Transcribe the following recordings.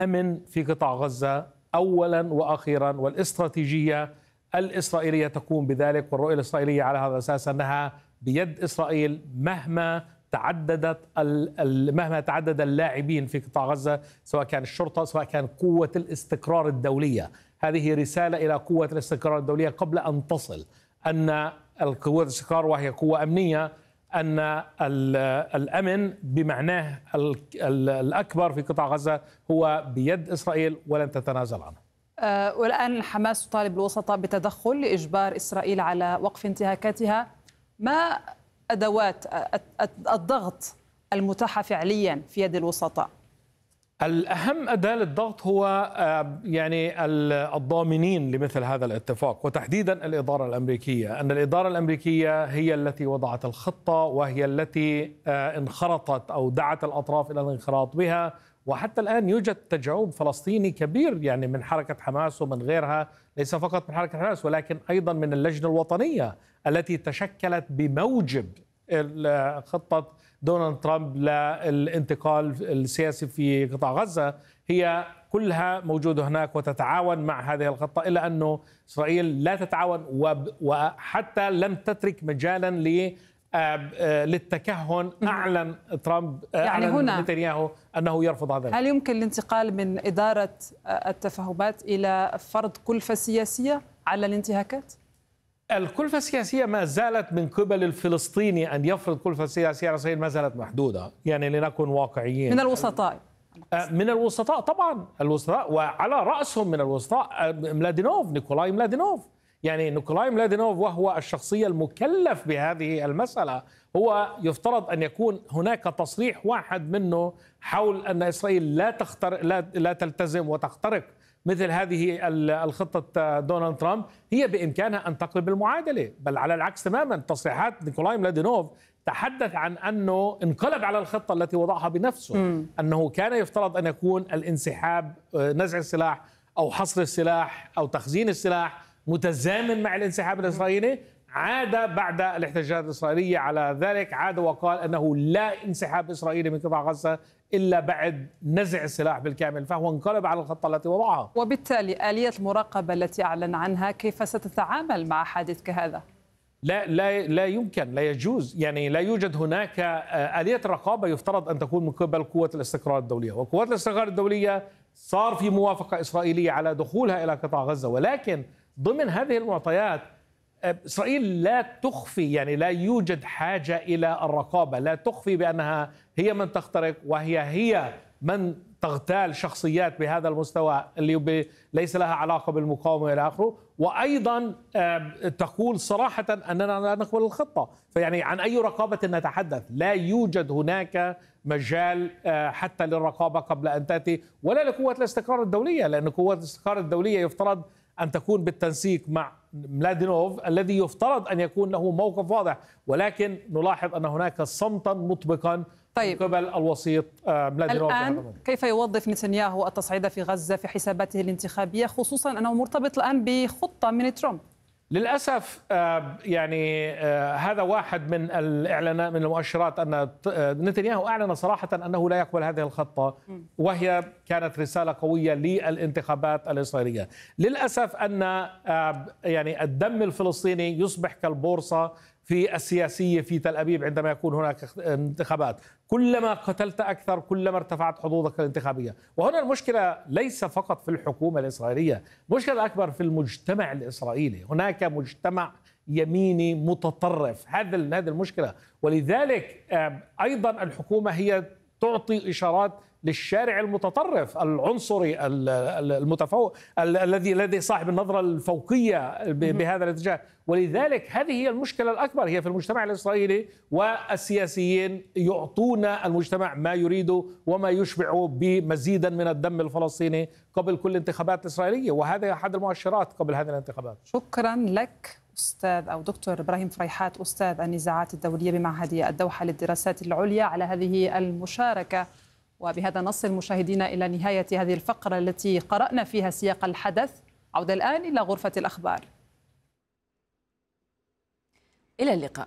الأمن في قطاع غزة أولا وأخيرا، والاستراتيجية الإسرائيلية تقوم بذلك، والرؤية الإسرائيلية على هذا الأساس أنها بيد إسرائيل مهما تعدد اللاعبين في قطاع غزة، سواء كان الشرطة سواء كان قوة الاستقرار الدولية. هذه رسالة إلى قوة الاستقرار الدولية قبل أن تصل أن القوة الاستقرار وهي قوة أمنية، أن الأمن بمعناه الأكبر في قطاع غزة هو بيد إسرائيل ولن تتنازل عنه. والآن حماس تطالب الوسطاء بتدخل لإجبار إسرائيل على وقف انتهاكاتها. ما أدوات الضغط المتاحة فعليا في يد الوسطاء؟ الأهم أداة للضغط هو يعني الضامنين لمثل هذا الاتفاق، وتحديدا الإدارة الأمريكية. أن الإدارة الأمريكية هي التي وضعت الخطة، وهي التي انخرطت أو دعت الأطراف إلى الانخراط بها. وحتى الآن يوجد تجاوب فلسطيني كبير يعني من حركة حماس ومن غيرها، ليس فقط من حركة حماس ولكن أيضا من اللجنة الوطنية التي تشكلت بموجب خطة دونالد ترامب للانتقال السياسي في قطاع غزة. هي كلها موجودة هناك وتتعاون مع هذه الخطة، إلا أنه إسرائيل لا تتعاون وحتى لم تترك مجالا للتكهن. أعلن ترامب يعني هنا نتنياهو أنه يرفض هذا. هل يمكن الانتقال من إدارة التفاهمات إلى فرض كلفة سياسية على الانتهاكات؟ الكلفة السياسية ما زالت من قبل الفلسطيني أن يفرض كلفة سياسية على إسرائيل ما زالت محدودة، يعني لنكن واقعيين. من الوسطاء؟ من الوسطاء طبعا، الوسطاء وعلى رأسهم من الوسطاء نيكولاي ملادينوف. يعني نيكولاي ملادينوف وهو الشخصية المكلف بهذه المسألة، هو يفترض أن يكون هناك تصريح واحد منه حول أن إسرائيل لا تلتزم وتخترق مثل هذه الخطة دونالد ترامب. هي بإمكانها أن تقلب المعادلة، بل على العكس تماما. تصريحات نيكولاي ملادينوف تحدث عن أنه انقلب على الخطة التي وضعها بنفسه. أنه كان يفترض أن يكون الانسحاب، نزع السلاح أو حصر السلاح أو تخزين السلاح متزامن مع الانسحاب الإسرائيلي. عاد بعد الاحتجاجات الإسرائيلية على ذلك، عاد وقال أنه لا انسحاب إسرائيلي من قطاع غزة إلا بعد نزع السلاح بالكامل، فهو انقلب على الخطة التي وضعها. وبالتالي آلية المراقبة التي أعلن عنها كيف ستتعامل مع حادث كهذا؟ لا يمكن، لا يجوز. يعني لا يوجد هناك آلية الرقابة يفترض أن تكون من قبل قوة الاستقرار الدولية، وقوات الاستقرار الدولية صار في موافقة إسرائيلية على دخولها إلى قطاع غزة، ولكن ضمن هذه المعطيات إسرائيل لا تخفي، يعني لا يوجد حاجة إلى الرقابة، لا تخفي بأنها هي من تخترق وهي من تغتال شخصيات بهذا المستوى اللي ليس لها علاقة بالمقاومة إلى آخره. وأيضا تقول صراحة أننا لا نقبل الخطة. فيعني عن أي رقابة نتحدث؟ لا يوجد هناك مجال حتى للرقابة قبل أن تأتي، ولا لقوة الاستقرار الدولية، لأن قوة الاستقرار الدولية يفترض أن تكون بالتنسيق مع ملادينوف الذي يفترض أن يكون له موقف واضح، ولكن نلاحظ أن هناك صمتا مطبقا من قبل الوسيط ملادينوف. الآن كيف يوظف نتنياهو التصعيد في غزة في حساباته الانتخابية، خصوصا أنه مرتبط الآن بخطة من ترامب؟ للأسف يعني هذا واحد من الإعلانات، من المؤشرات أن نتنياهو أعلن صراحة أنه لا يقبل هذه الخطة، وهي كانت رسالة قوية للانتخابات الإسرائيلية. للأسف أن يعني الدم الفلسطيني يصبح كالبورصة في السياسية في تل أبيب عندما يكون هناك انتخابات. كلما قتلت أكثر كلما ارتفعت حظوظك الانتخابية. وهنا المشكلة ليس فقط في الحكومة الإسرائيلية، المشكلة الأكبر في المجتمع الإسرائيلي. هناك مجتمع يميني متطرف، هذا المشكلة. ولذلك أيضا الحكومة هي تعطي إشارات للشارع المتطرف العنصري المتفوق الذي صاحب النظرة الفوقية بهذا الاتجاه. ولذلك هذه هي المشكلة الأكبر، هي في المجتمع الإسرائيلي، والسياسيين يعطون المجتمع ما يريده وما يشبعه بمزيدا من الدم الفلسطيني قبل كل انتخابات إسرائيلية، وهذا أحد المؤشرات قبل هذه الانتخابات. شكرا لك أستاذ أو دكتور إبراهيم فريحات، أستاذ النزاعات الدولية بمعهد الدوحة للدراسات العليا، على هذه المشاركة. وبهذا نصل مشاهدينا إلى نهاية هذه الفقرة التي قرأنا فيها سياق الحدث. عودة الآن إلى غرفة الأخبار. إلى اللقاء.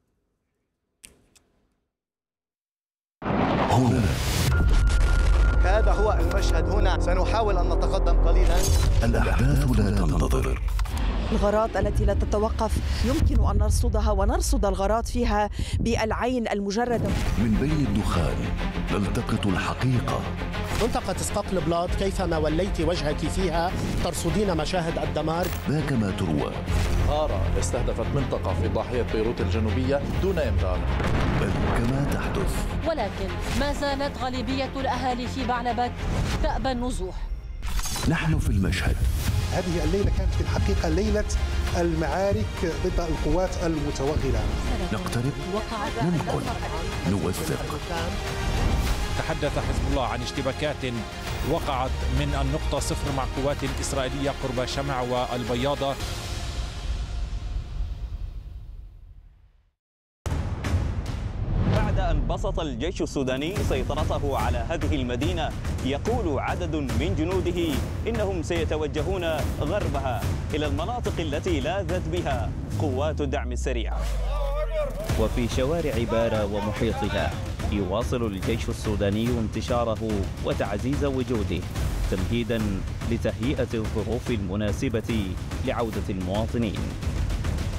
هنا هذا هو المشهد هنا. سنحاول أن نتقدم قليلا. الأحداث لا تنتظر. الغارات التي لا تتوقف يمكن أن نرصدها ونرصد الغارات فيها بالعين المجردة. من بين الدخان نلتقط الحقيقة. منطقة اسقاط البلاط كيفما وليت وجهك فيها ترصدين مشاهد الدمار. ذاك ما تروى. غارة استهدفت منطقة في ضاحية بيروت الجنوبية دون إمرار. بل كما تحدث. ولكن ما زالت غالبية الأهالي في بعلبك تأبى النزوح. نحن في المشهد. هذه الليلة كانت في الحقيقة ليلة المعارك ضد القوات المتوغلة. نقترب، ننقل، نوثق. تحدث حزب الله عن اشتباكات وقعت من النقطة 0 مع قوات إسرائيلية قرب شمع والبياضة. بعد أن بسط الجيش السوداني سيطرته على هذه المدينة، يقول عدد من جنوده إنهم سيتوجهون غربها إلى المناطق التي لاذت بها قوات الدعم السريع. وفي شوارع بارا ومحيطها يواصل الجيش السوداني انتشاره وتعزيز وجوده تمهيدا لتهيئة الظروف المناسبة لعودة المواطنين.